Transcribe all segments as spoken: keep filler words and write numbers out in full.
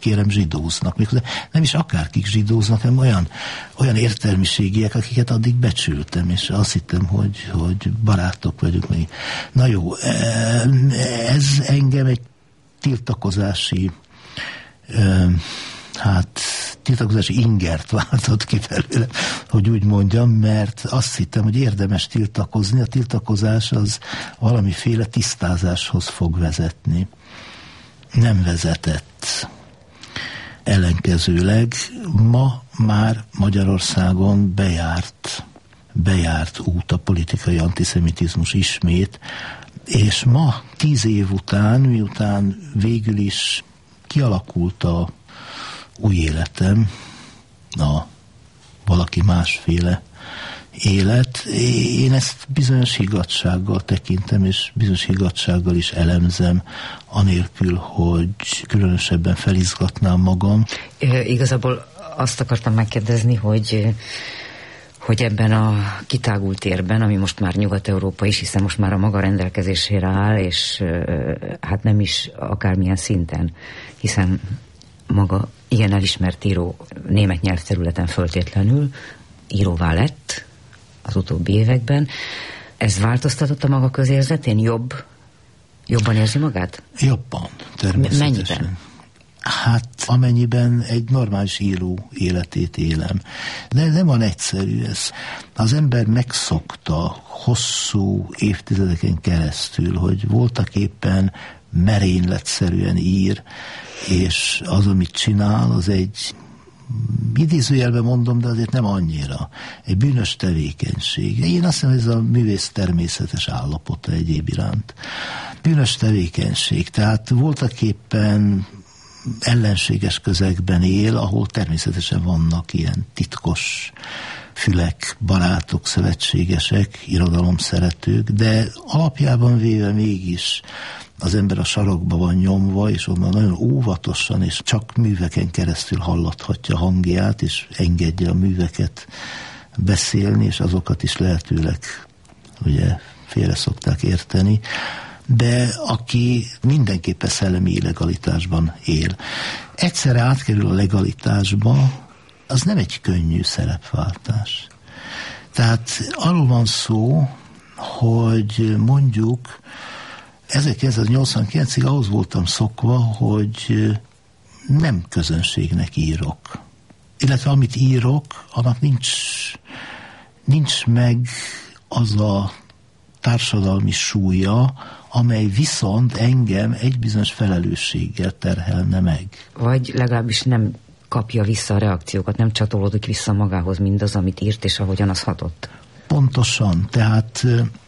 kérem, zsidóznak. Még nem is akárkik zsidóznak, hanem olyan, olyan értelmiségiek, akiket addig becsültem, és azt hittem, hogy, hogy barátok vagyunk. Na jó, ez engem egy tiltakozási hát tiltakozási ingert váltott ki belőle, hogy úgy mondjam, mert azt hittem, hogy érdemes tiltakozni. A tiltakozás az valamiféle tisztázáshoz fog vezetni. Nem vezetett. Ellenkezőleg ma már Magyarországon bejárt, bejárt út a politikai antiszemitizmus ismét, és ma tíz év után, miután végül is kialakult a új életem, a valaki másféle élet, én ezt bizonyos higgadtsággal tekintem, és bizonyos higgadtsággal is elemzem, anélkül, hogy különösebben felizgatnám magam. E, igazából azt akartam megkérdezni, hogy hogy ebben a kitágult térben, ami most már Nyugat-Európa is, hiszen most már a maga rendelkezésére áll, és hát nem is akármilyen szinten, hiszen maga igen elismert író német nyelvterületen föltétlenül íróvá lett az utóbbi években. Ez változtatott a maga közérzetén? Jobb, jobban érzi magát? Jobban, természetesen. Mennyiben? Hát amennyiben egy normális író életét élem. De nem van egyszerű ez. Az ember megszokta hosszú évtizedeken keresztül, hogy voltak éppen merényletszerűen ír, és az, amit csinál, az egy, idézőjelben mondom, de azért nem annyira, egy bűnös tevékenység. Én azt hiszem, ez a művész természetes állapota egyéb iránt. Bűnös tevékenység, tehát voltak éppen ellenséges közegben él, ahol természetesen vannak ilyen titkos fülek, barátok, szövetségesek, irodalomszeretők, de alapjában véve mégis az ember a sarokba van nyomva, és onnan nagyon óvatosan, és csak műveken keresztül hallathatja hangját, és engedje a műveket beszélni, és azokat is lehetőleg ugye félre szokták érteni, de aki mindenképpen szellemi illegalitásban él. Egyszerre átkerül a legalitásba, az nem egy könnyű szerepváltás. Tehát arról van szó, hogy mondjuk ezerkilencszáznyolcvankilencig ahhoz voltam szokva, hogy nem közönségnek írok. Illetve amit írok, annak nincs, nincs meg az a társadalmi súlya, amely viszont engem egy bizonyos felelősséggel terhelne meg. Vagy legalábbis nem kapja vissza a reakciókat, nem csatolódik vissza magához mindaz, amit írt, és ahogyan az hatott. Pontosan, tehát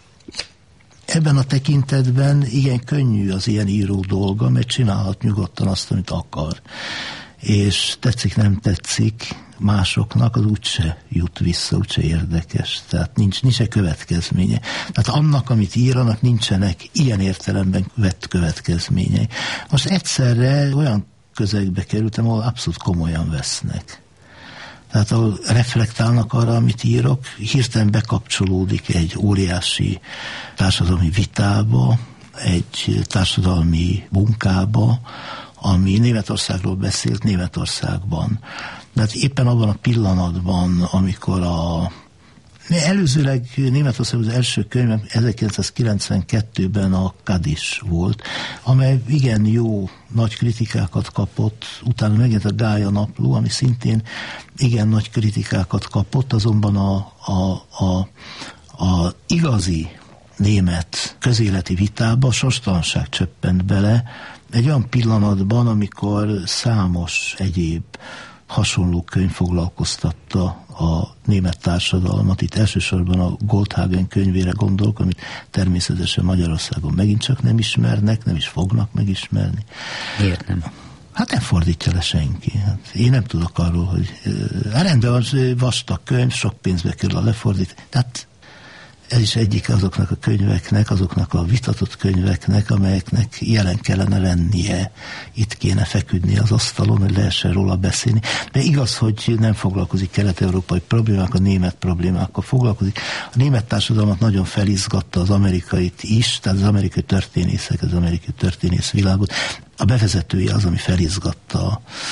ebben a tekintetben igen könnyű az ilyen író dolga, mert csinálhat nyugodtan azt, amit akar. És tetszik, nem tetszik másoknak, az úgyse jut vissza, úgyse érdekes. Tehát nincs, nincs egy következménye. Tehát annak, amit íranak, nincsenek ilyen értelemben vett következményei. Most egyszerre olyan közegbe kerültem, ahol abszolút komolyan vesznek. Tehát ahol reflektálnak arra, amit írok, hirtelen bekapcsolódik egy óriási társadalmi vitába, egy társadalmi munkába, ami Németországról beszélt Németországban. De hát éppen abban a pillanatban, amikor a előzőleg Németországban az első könyvem ezerkilencszázkilencvenkettőben a Kadis volt, amely igen jó, nagy kritikákat kapott, utána megint a Gája napló, ami szintén igen nagy kritikákat kapott, azonban a, a, a, a igazi német közéleti vitába sorstalanság csöppent bele, egy olyan pillanatban, amikor számos egyéb hasonló könyv foglalkoztatta a német társadalmat. Itt elsősorban a Goldhagen könyvére gondolok, amit természetesen Magyarországon megint csak nem ismernek, nem is fognak megismerni. Miért nem? Hát nem fordítja le senki. Hát én nem tudok arról, hogy hát rendben van, vastag könyv, sok pénzbe kerül a lefordít. Tehát ez is egyik azoknak a könyveknek, azoknak a vitatott könyveknek, amelyeknek jelen kellene lennie. Itt kéne feküdni az asztalon, hogy lehessen róla beszélni. De igaz, hogy nem foglalkozik kelet-európai problémák, a német problémákkal foglalkozik. A német társadalmat nagyon felizgatta az amerikait is, tehát az amerikai történészek, az amerikai történész világot. A bevezetője az, ami felizgatta